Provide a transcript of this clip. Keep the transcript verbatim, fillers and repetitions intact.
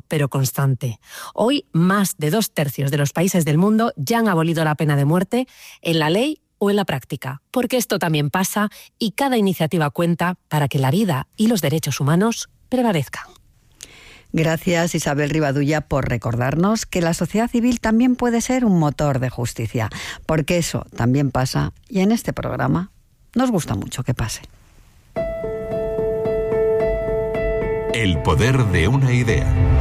pero constante. Hoy, más de dos tercios de los países del mundo ya han abolido la pena de muerte en la ley o en la práctica, porque esto también pasa y cada iniciativa cuenta para que la vida y los derechos humanos prevalezcan. Gracias, Isabel Rivadulla, por recordarnos que la sociedad civil también puede ser un motor de justicia, porque eso también pasa y en este programa nos gusta mucho que pase. El poder de una idea.